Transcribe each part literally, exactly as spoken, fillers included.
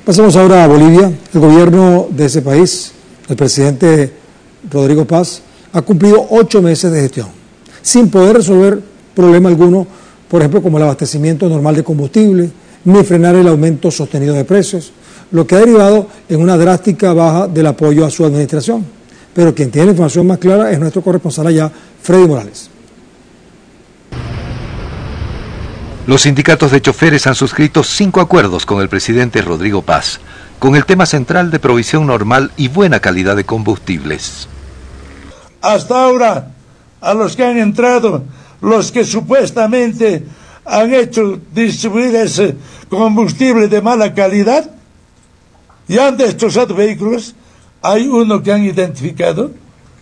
Pasemos ahora a Bolivia. El gobierno de ese país, el presidente Rodrigo Paz, ha cumplido ocho meses de gestión, sin poder resolver problema alguno, por ejemplo, como el abastecimiento normal de combustible, ni frenar el aumento sostenido de precios, lo que ha derivado en una drástica baja del apoyo a su administración. Pero quien tiene la información más clara es nuestro corresponsal allá, Freddy Morales. Los sindicatos de choferes han suscrito cinco acuerdos con el presidente Rodrigo Paz, con el tema central de provisión normal y buena calidad de combustibles. Hasta ahora, a los que han entrado, los que supuestamente han hecho distribuir ese combustible de mala calidad y han destrozado vehículos, hay uno que han identificado,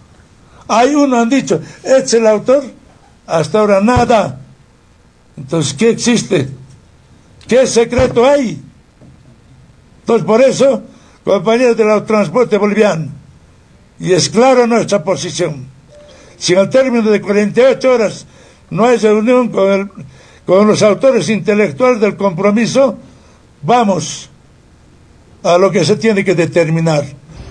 hay uno han dicho, es el autor, hasta ahora nada. Entonces, ¿qué existe? ¿Qué secreto hay? Entonces, por eso, compañeros del transporte boliviano, y es clara nuestra posición, si al término de cuarenta y ocho horas no hay reunión con, el, con los autores intelectuales del compromiso, vamos a lo que se tiene que determinar.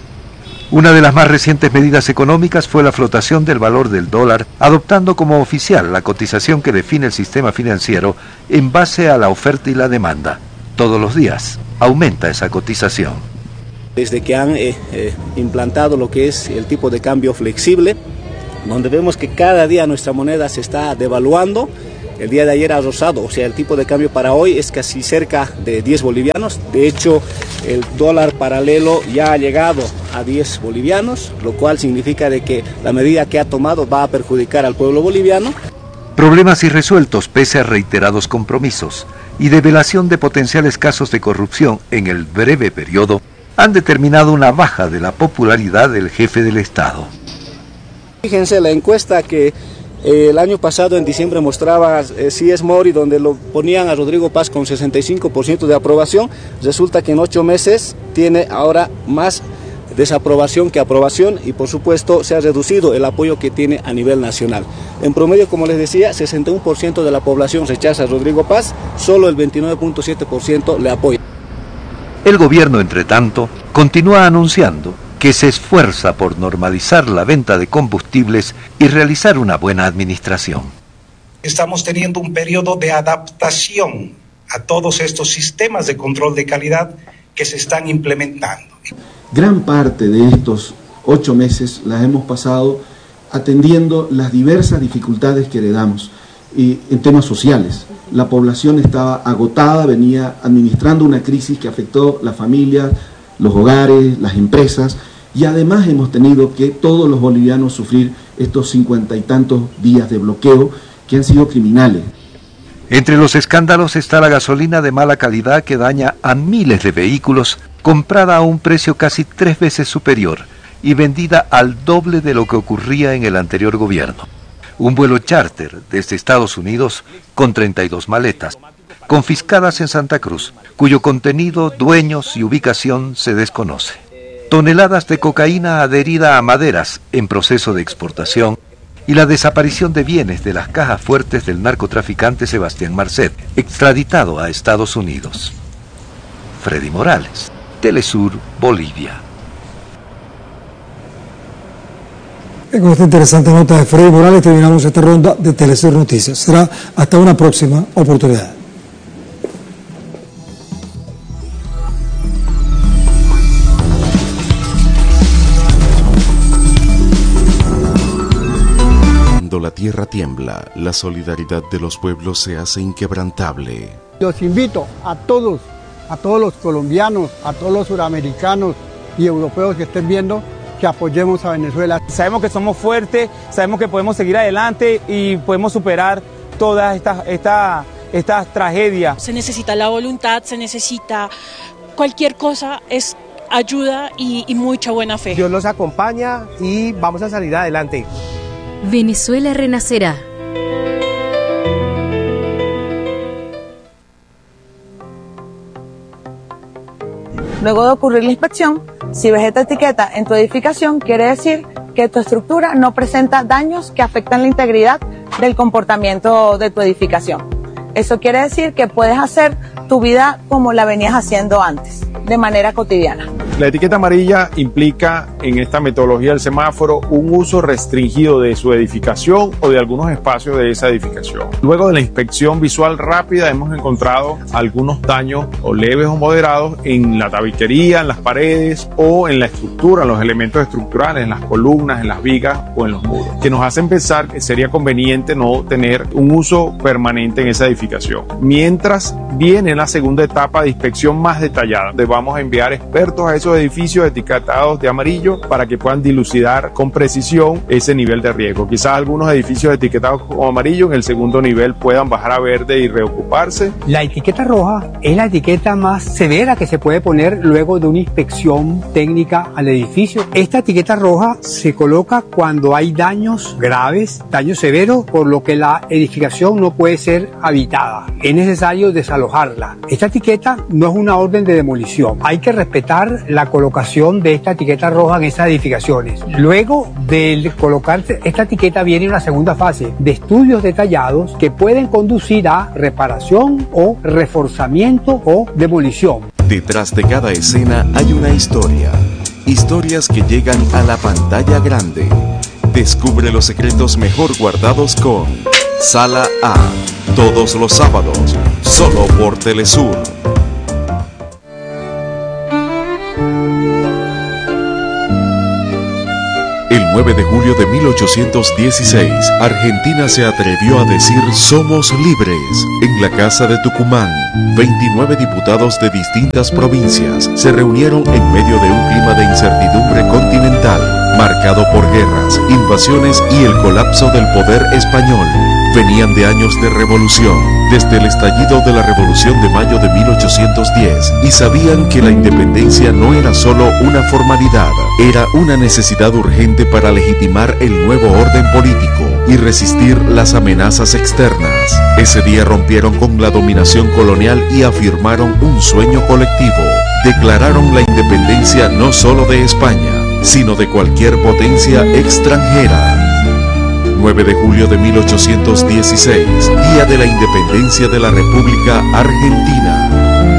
Una de las más recientes medidas económicas fue la flotación del valor del dólar, adoptando como oficial la cotización que define el sistema financiero en base a la oferta y la demanda. Todos los días aumenta esa cotización. Desde que han eh, eh, implantado lo que es el tipo de cambio flexible, donde vemos que cada día nuestra moneda se está devaluando. El día de ayer ha rozado, o sea, el tipo de cambio para hoy es casi cerca de diez bolivianos. De hecho, el dólar paralelo ya ha llegado a diez bolivianos, lo cual significa de que la medida que ha tomado va a perjudicar al pueblo boliviano. Problemas irresueltos pese a reiterados compromisos y develación de potenciales casos de corrupción en el breve periodo han determinado una baja de la popularidad del jefe del Estado. Fíjense la encuesta que Eh, el año pasado en diciembre mostraba eh, C S Mori, donde lo ponían a Rodrigo Paz con sesenta y cinco por ciento de aprobación. Resulta que en ocho meses tiene ahora más desaprobación que aprobación y por supuesto se ha reducido el apoyo que tiene a nivel nacional. En promedio, como les decía, sesenta y uno por ciento de la población rechaza a Rodrigo Paz, solo el veintinueve punto siete por ciento le apoya. El gobierno, entre tanto, continúa anunciando que se esfuerza por normalizar la venta de combustibles y realizar una buena administración. Estamos teniendo un periodo de adaptación a todos estos sistemas de control de calidad que se están implementando. Gran parte de estos ocho meses las hemos pasado atendiendo las diversas dificultades que heredamos y en temas sociales. La población estaba agotada, venía administrando una crisis que afectó las familias, los hogares, las empresas, y además hemos tenido que todos los bolivianos sufrir estos cincuenta y tantos días de bloqueo que han sido criminales. Entre los escándalos está la gasolina de mala calidad que daña a miles de vehículos, comprada a un precio casi tres veces superior y vendida al doble de lo que ocurría en el anterior gobierno. Un vuelo charter desde Estados Unidos con treinta y dos maletas, confiscadas en Santa Cruz, cuyo contenido, dueños y ubicación se desconoce. Toneladas de cocaína adherida a maderas en proceso de exportación y la desaparición de bienes de las cajas fuertes del narcotraficante Sebastián Marcet, extraditado a Estados Unidos. Freddy Morales, Telesur, Bolivia. Y con esta interesante nota de Freddy Morales terminamos esta ronda de Telesur Noticias. Será hasta una próxima oportunidad. Cuando la tierra tiembla, la solidaridad de los pueblos se hace inquebrantable. Los invito a todos, a todos los colombianos, a todos los suramericanos y europeos que estén viendo, que apoyemos a Venezuela. Sabemos que somos fuertes, sabemos que podemos seguir adelante y podemos superar toda esta, esta, esta tragedia. Se necesita la voluntad, se necesita cualquier cosa, es ayuda y, y mucha buena fe. Dios nos acompaña y vamos a salir adelante. Venezuela renacerá. Luego de ocurrir la inspección, si ves esta etiqueta en tu edificación, quiere decir que tu estructura no presenta daños que afectan la integridad del comportamiento de tu edificación. Eso quiere decir que puedes hacer tu vida como la venías haciendo antes, de manera cotidiana. La etiqueta amarilla implica en esta metodología del semáforo un uso restringido de su edificación o de algunos espacios de esa edificación. Luego de la inspección visual rápida hemos encontrado algunos daños o leves o moderados en la tabiquería, en las paredes o en la estructura, en los elementos estructurales, en las columnas, en las vigas o en los muros, que nos hacen pensar que sería conveniente no tener un uso permanente en esa edificación. Mientras viene la segunda etapa de inspección más detallada, donde vamos a enviar expertos a esos edificios etiquetados de amarillo para que puedan dilucidar con precisión ese nivel de riesgo. Quizás algunos edificios etiquetados como amarillo en el segundo nivel puedan bajar a verde y reocuparse. La etiqueta roja es la etiqueta más severa que se puede poner luego de una inspección técnica al edificio. Esta etiqueta roja se coloca cuando hay daños graves, daños severos, por lo que la edificación no puede ser habitada. Es necesario desalojarla. Esta etiqueta no es una orden de demolición. Hay que respetar la colocación de esta etiqueta roja en esas edificaciones. Luego de colocar esta etiqueta viene una segunda fase de estudios detallados que pueden conducir a reparación o reforzamiento o demolición. Detrás de cada escena hay una historia. Historias que llegan a la pantalla grande. Descubre los secretos mejor guardados con Sala A. Todos los sábados, solo por Telesur. El nueve de julio de mil ochocientos dieciséis, Argentina se atrevió a decir "somos libres". En la Casa de Tucumán, veintinueve diputados de distintas provincias se reunieron en medio de un clima de incertidumbre continental, marcado por guerras, invasiones y el colapso del poder español. Venían de años de revolución, desde el estallido de la Revolución de Mayo de mil ochocientos diez, y sabían que la independencia no era solo una formalidad, era una necesidad urgente para legitimar el nuevo orden político y resistir las amenazas externas. Ese día rompieron con la dominación colonial y afirmaron un sueño colectivo. Declararon la independencia no solo de España, sino de cualquier potencia extranjera. nueve de julio de mil ochocientos dieciséis, Día de la Independencia de la República Argentina.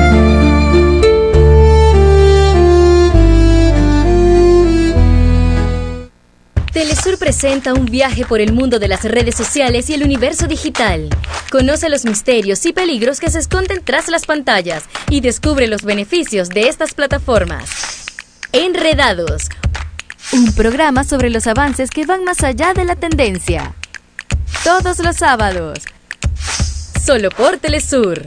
Telesur presenta un viaje por el mundo de las redes sociales y el universo digital. Conoce los misterios y peligros que se esconden tras las pantallas y descubre los beneficios de estas plataformas. Enredados. Un programa sobre los avances que van más allá de la tendencia. Todos los sábados. Solo por Telesur.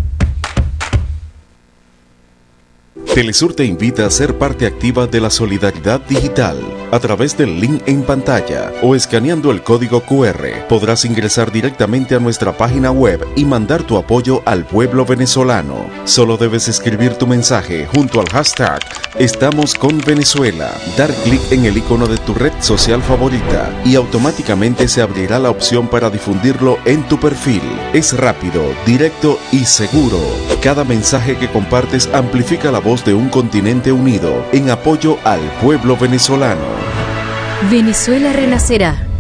Telesur te invita a ser parte activa de la solidaridad digital. A través del link en pantalla o escaneando el código cu erre podrás ingresar directamente a nuestra página web y mandar tu apoyo al pueblo venezolano. Solo debes escribir tu mensaje junto al hashtag Estamos con Venezuela, dar clic en el icono de tu red social favorita y automáticamente se abrirá la opción para difundirlo en tu perfil. Es rápido, directo y seguro. Cada mensaje que compartes amplifica la voz de un continente unido en apoyo al pueblo venezolano. Venezuela renacerá.